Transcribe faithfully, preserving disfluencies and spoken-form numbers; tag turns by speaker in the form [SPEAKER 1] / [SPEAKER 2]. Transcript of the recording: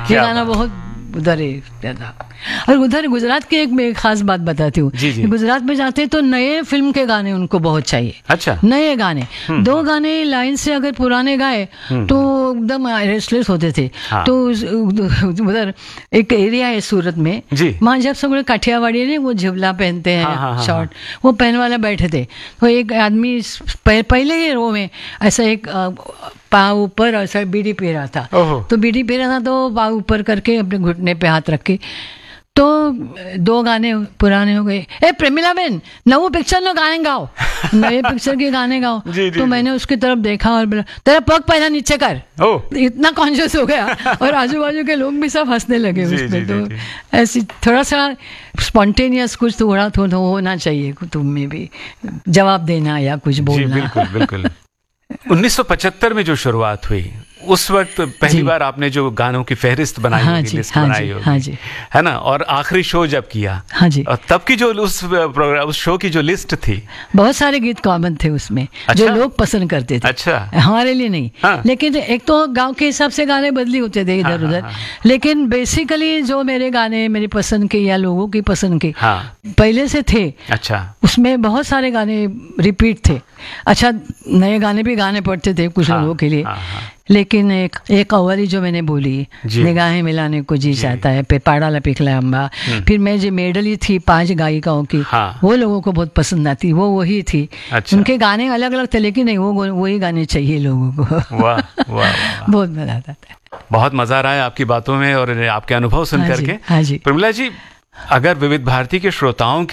[SPEAKER 1] ये गाना बहुत उधर है था। और उधर गुजरात की एक मैं एक खास बात बताती हूँ, गुजरात में जाते तो नए फिल्म के गाने उनको बहुत चाहिए। अच्छा। नए गाने, दो गाने लाइन से अगर पुराने गाए तो एकदम रेस्टलेस होते थे। हाँ। तो उधर एक एरिया है सूरत में, वहाँ जब सब लोग काठियावाड़ी ने वो झिवला पहनते हैं, हाँ, शॉर्ट, हाँ, वो पहन वाला बैठे थे, तो एक आदमी पहले ही रो में ऐसा एक पाँव ऊपर ऐसा बीड़ी पी रहा था, तो बीड़ी पी रहा था तो पाँव ऊपर करके अपने घुटने पे हाथ रख के, तो दो गाने पुराने हो गए, ए प्रेमिला बेन नवो पिक्चर नो गाने गाओ, नए पिक्चर के गाने गाओ। जी, तो जी, मैंने उसकी तरफ देखा और बोला तेरा पग पहना नीचे कर, इतना कॉन्शियस हो गया और आजू बाजू के लोग भी सब हंसने लगे उसमें। तो ऐसी थोड़ा सा स्पॉन्टेनियस कुछ थोड़ा थोड़ा होना चाहिए तुम में भी, जवाब देना या कुछ बोलना।
[SPEAKER 2] बिल्कुल बिल्कुल। उन्नीस सौ पचहत्तर में जो शुरुआत हुई उस वक्त पहली बार आपने जो गानों की फहरिस्त बनाई, हाँ होगी, लिस्ट हाँ बनाई होगी, हाँ जी, है ना, और आखिरी शो जब किया, हाँ जी, और तब की जो उस प्रोग्राम उस शो की जो लिस्ट थी,
[SPEAKER 1] बहुत सारे गीत कॉमन थे उसमें। अच्छा? जो लोग पसंद करते थे। अच्छा। हमारे लिए नहीं, हाँ। लेकिन एक तो गांव के हिसाब से गाने बदली होते थे इधर उधर, हाँ, हाँ, लेकिन बेसिकली जो मेरे गाने मेरी पसंद के या लोगों की पसंद के, हाँ, पहले से थे। अच्छा। उसमें बहुत सारे गाने रिपीट थे। अच्छा, नए गाने भी गाने पड़ते थे कुछ लोगों के लिए, लेकिन एक एक अव्वली जो मैंने बोली, निगाहें मिलाने को जी चाहता है, फिर पाड़ा लपिकला अम्बा, फिर मैं जो मेडली थी पांच गायिकाओं की, हाँ, वो लोगों को बहुत पसंद आती, वो वही थी। अच्छा। उनके गाने अलग अलग थे लेकिन नहीं, वो वही गाने चाहिए लोगों को। वाह वाह, बहुत मजा आता था।
[SPEAKER 2] बहुत मजा आ रहा है आपकी बातों में और आपके अनुभव सुन करके।
[SPEAKER 1] हाँ जी।
[SPEAKER 2] प्रमिला जी, अगर विविध भारती के श्रोताओं